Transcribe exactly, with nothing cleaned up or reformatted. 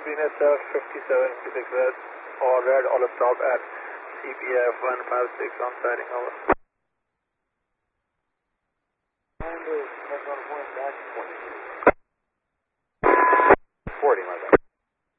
Venus seven fifty-seven six West, all red, all stop at C P F one five six on sighting, over. forty, my bad.